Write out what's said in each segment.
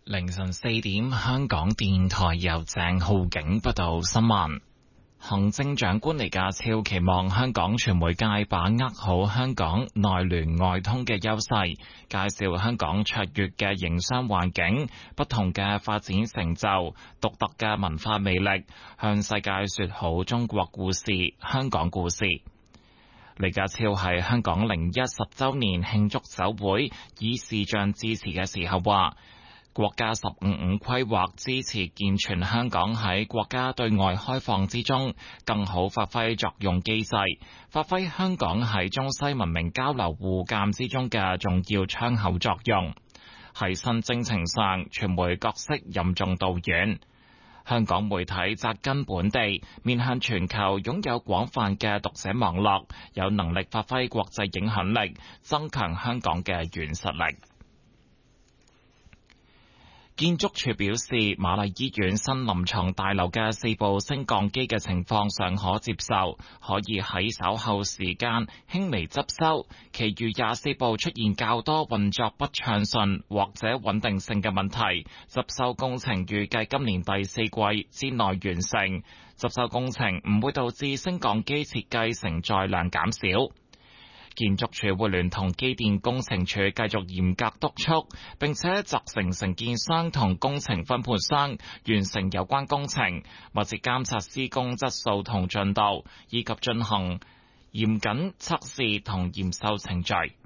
凌晨4點，香港電台由鄭浩景報道新聞。行政長官李家超期望香港傳媒界把握好香港內聯外通嘅優勢，介紹香港卓越嘅營商環境、不同嘅發展成就、獨特嘅文化魅力，向世界說好中國故事、香港故事。李家超喺香港0110週年慶祝酒會以視像致辭嘅時候話，國家15+5規劃支持健全香港喺國家對外開放之中更好發揮作用機制，發揮香港喺中西文明交流互鑑之中嘅重要窗口作用。喺新征程上，傳媒角色任重道遠。香港媒體扎根本地，面向全球，擁有廣泛嘅讀者網絡，有能力發揮國際影響力，增強香港嘅軟實力。建築署表示，瑪麗醫院新臨床大樓嘅4部升降機嘅情況尚可接受，可以喺稍後時間輕微執修。其餘24部出現較多運作不暢順或者穩定性嘅問題，執修工程預計今年第4季之內完成。執修工程唔會導致升降機設計承載量減少。建築署會聯同機電工程署繼續嚴格督促，並且責成承建商同工程分判商完成有關工程，密切監察施工質素同進度，以及進行嚴謹測試同驗收程序。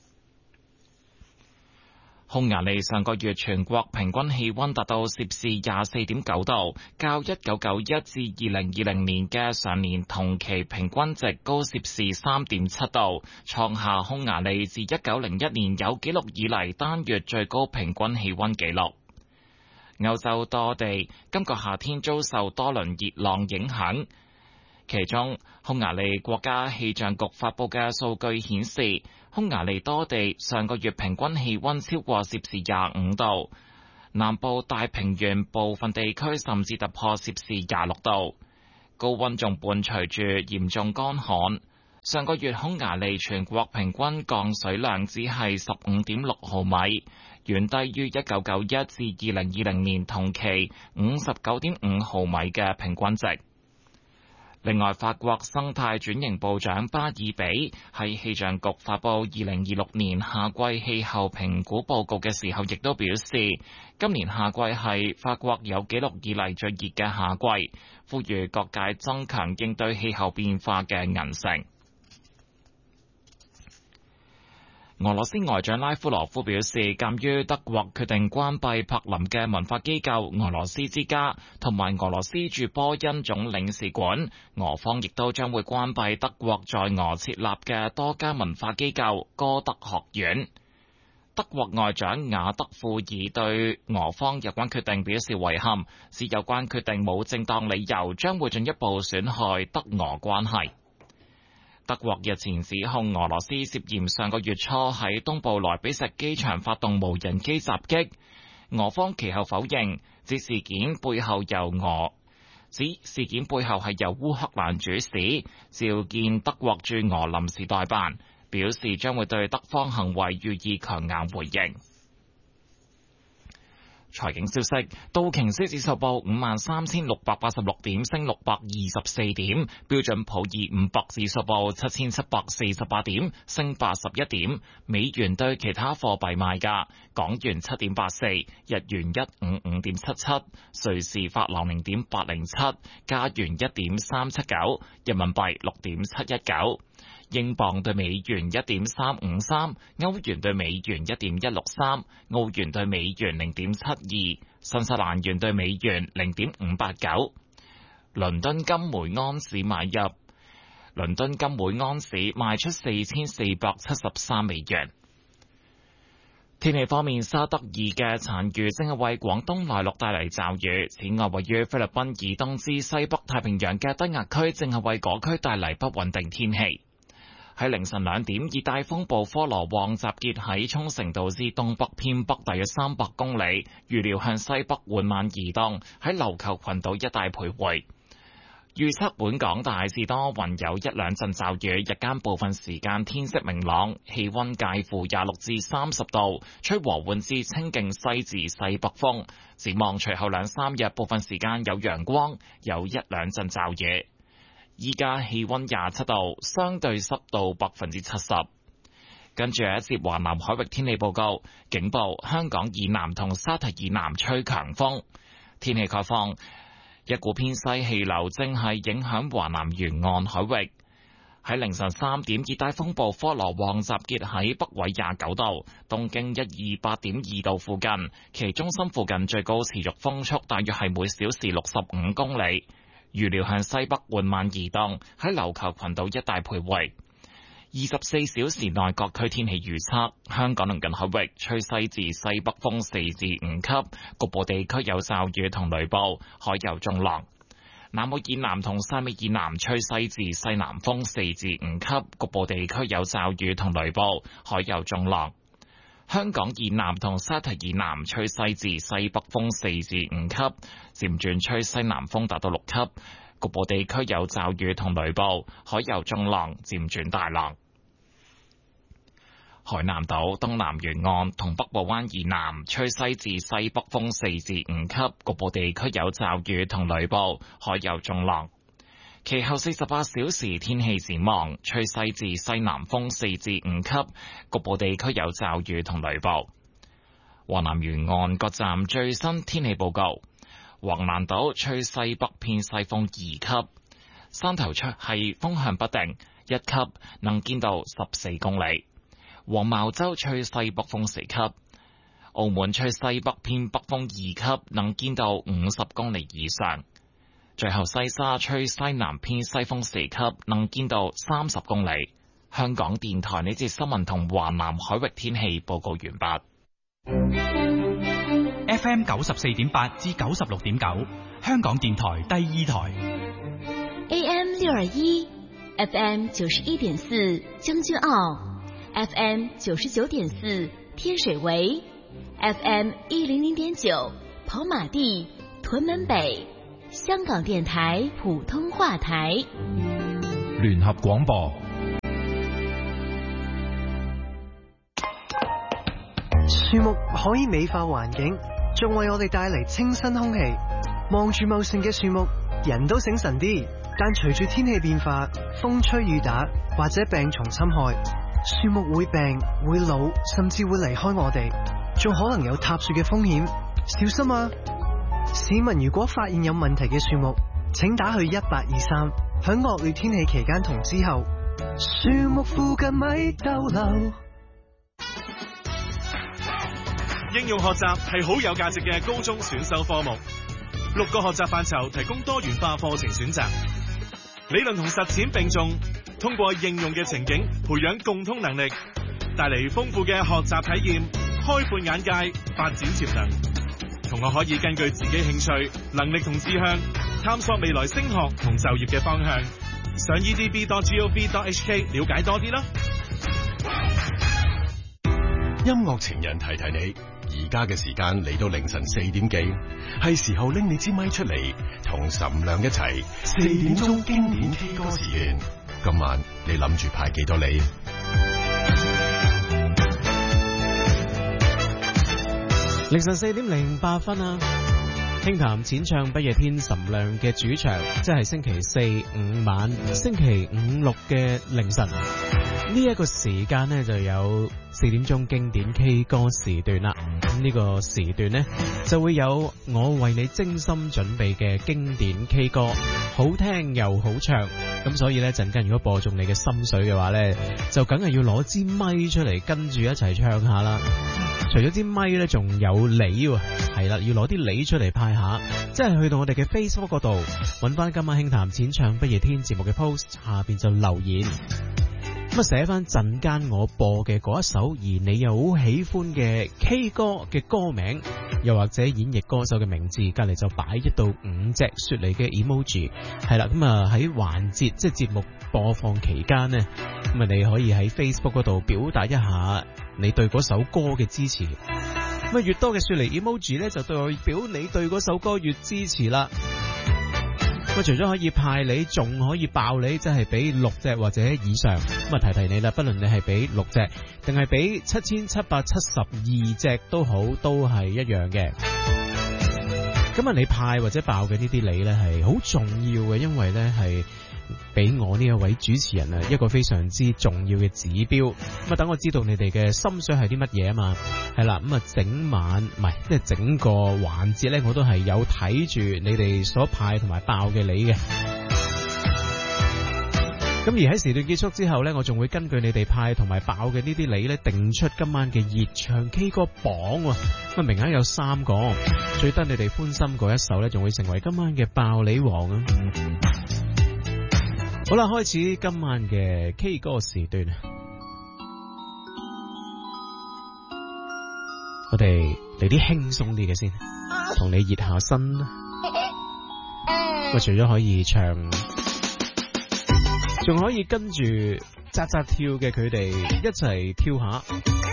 匈牙利上個月全國平均氣溫達到攝氏24.9度，較1991至2020年嘅上年同期平均值高攝氏3.7度，創下匈牙利自1901年有紀錄以嚟單月最高平均氣溫紀錄。歐洲多地今個夏天遭受多輪熱浪影響。其中，匈牙利國家氣象局發布嘅數據顯示，匈牙利多地上個月平均氣溫超過攝氏25度，南部大平原部分地區甚至突破攝氏26度，高溫仲伴隨住嚴重乾旱。上個月匈牙利全國平均降水量只係15.6毫米，遠低於1991至2020年同期59.5毫米嘅平均值。另外，法國生態轉型部長巴爾比喺氣象局發布2026年夏季氣候評估報告嘅時候，亦都表示，今年夏季係法國有紀錄以嚟最熱嘅夏季，呼籲各界增強應對氣候變化嘅韌性。俄羅斯外長拉夫羅夫表示，鑑於德國決定關閉柏林嘅文化機構俄羅斯之家同埋俄羅斯駐波恩總領事館，俄方亦都將會關閉德國在俄設立嘅多家文化機構歌德學院。德國外長雅德庫爾對俄方有關決定表示遺憾，指有關決定冇正當理由，將會進一步損害德俄關係。德國日前指控俄羅斯涉嫌上個月初喺東部萊比錫機場發動無人機襲擊，俄方其後否認，指事件背後係由烏克蘭主使召見德國駐俄臨時代辦，表示將會對德方行為予以強硬回應。財經消息，道瓊斯指數報53,686點，升624點；標準普爾500指數報7,748點，升81點。美元對其他貨幣賣價：港元7.84，日元155.77，瑞士法郎0.807，加元1.379，人民幣6.719。英鎊對美元1.353，歐元對美元1.163，澳元對美元0.72，新西蘭元對美元0.589。倫敦金每安士買入，倫敦金每安士賣出4473美元。天氣方面，沙德爾嘅殘餘正係為廣東內陸帶嚟驟雨。此外，位於菲律賓以東至西北太平洋嘅低壓區正係為嗰區帶嚟不穩定天氣。喺凌晨2點，熱帶風暴科羅旺集結喺沖繩島之東北偏北大約300公里，預料向西北緩慢移動，喺琉球群島一帶徘徊。 預測本港大致多雲，有一兩陣驟雨，日間部分時間天色明朗，氣溫介乎26至30度，吹和緩至清勁西至西北風。展望隨後兩三日，部分時間有陽光，有一兩陣驟雨。依家氣溫27度，相對濕度70%。跟住一節華南海域天氣報告，警報香港以南同沙堤以南吹強風。天氣概況。一股偏西氣流正係影響華南沿岸海域。喺凌晨3點，熱帶風暴科羅旺集結喺北緯29度、東經128.2度附近，其中心附近最高持續風速大約係每小時65公里。預料向西北緩慢移動，喺琉球群島一帶徘徊。24小時內各區天氣預測：香港鄰近海域吹西至西北風4至5級，局部地區有驟雨同雷暴，海有中浪。南澳以南同汕尾以南吹西至西南風4至5級，局部地區有驟雨同雷暴，海有中浪。香港以南同沙堤以南吹西至西北風4至5級，漸轉吹西南風達到6級，局部地區有驟雨同雷暴，海有中浪，漸轉大浪。海南島東南沿岸同北部灣以南吹西至西北風4至5級，局部地區有驟雨同雷暴，海有中浪。其後48小時天氣展望，吹西至西南風4至5級，局部地區有驟雨同雷暴。華南沿岸各站最新天氣報告：橫瀾島吹西北偏西風2級，山頭出係風向不定1級，能見度14公里。黃茅洲吹西北風4級，澳門吹西北偏北風2級，能見度50公里以上。最後西沙吹西南偏西風4級，能見度30公里。香港電台呢節新聞同華南海域天氣報告完畢。 FM 94.8至96.9，香港電台第2台。 AM 621 FM 91.4將軍澳。FM 99.4天水圍 ，FM 100.9跑馬地屯門北，香港電台普通話台， 聯合廣播。 樹木可以美化環境，仲為我哋帶嚟清新空氣。望住茂盛嘅樹木，人都醒神啲。但隨住天氣變化，風吹雨打或者病蟲侵害，樹木會病、會老，甚至會離開我哋，仲可能有塌樹嘅風險，小心啊！市民如果發現有問題嘅樹木，請打去1823。響惡劣天氣期間同之後，樹木附近咪逗留。 應用學習係好有價值嘅高中選修科目，6個學習範疇提供多元化課程選擇，理論同實踐並重。通過應用嘅情景，培養共通能力，帶嚟豐富嘅學習體驗，開闊眼界，發展潛能。同學可以根據自己興趣、能力同志向，探索未來升學同就業嘅方向。上 edb.gov.hk 了解多啲啦。 音樂情人提提你，而家嘅時間嚟到凌晨4點幾，係時候拎你支咪出嚟，同岑亮一齊4點鐘經典 K 歌時段。今晚你諗住派幾多梨？ 凌晨4點08分啊！輕談淺唱不夜天岑亮嘅主場，即係星期4、5晚、星期5、6嘅凌晨。呢一個時間呢，就有4點鐘經典 K 歌時段啦。呢個時段呢，就會有我為你精心準備嘅經典 K 歌，好聽又好唱。咁所以呢，陣間如果播中你嘅心水嘅話呢，就梗係要攞支咪出嚟跟住一齊唱下啦。除咗支咪呢，仲有梨喎，係啦，要攞啲梨出嚟派下，即係去到我哋嘅 Facebook 嗰度揾翻今晚輕談淺唱不夜天節目嘅 post 下邊就留言。咁啊，寫翻陣間我播嘅嗰一首，而你又好喜歡嘅 K 歌嘅歌名，又或者演繹歌手嘅名字，隔籬就擺1到5隻雪梨嘅 emoji， 係啦。咁啊喺環節即係節目播放期間呢，咁啊你可以喺 Facebook 嗰度表達一下你對嗰首歌嘅支持。咁啊越多嘅雪梨 emoji 咧，就代表你對嗰首歌越支持啦。 咁除咗可以派你，仲可以爆你，即係俾6隻或者以上。咁啊提提你啦，不論你係俾6隻定係俾7772隻都好，都係一樣嘅。咁啊，你派或者爆嘅呢啲你呢係好重要嘅，因為呢係俾我呢一位主持人啊一個非常之重要嘅指標。咁啊，等我知道你哋嘅心水係啲乜嘢啊嘛。係啦，咁啊整晚唔係即係整個環節呢，我都係有睇住你哋所派同埋爆嘅你嘅。咁而喺時段結束之後呢，我仲會根據你哋派同埋爆嘅呢啲你呢，定出今晚嘅熱唱 K 歌榜。咁啊，名額有3個，最得你哋歡心嗰一首呢，仲會成為今晚嘅爆你王啊！好啦，開始今晚嘅 K 歌時段，我哋嚟啲輕鬆啲嘅先，同你熱下身。除咗可以唱，仲可以跟住扎扎跳嘅佢哋一齊跳下。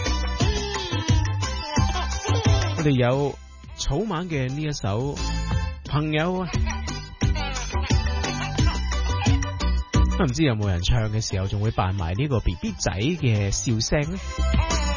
我哋有草蜢嘅呢一首朋友啊，唔知有冇人唱嘅時候仲會扮埋呢個 BB 仔嘅笑聲呢？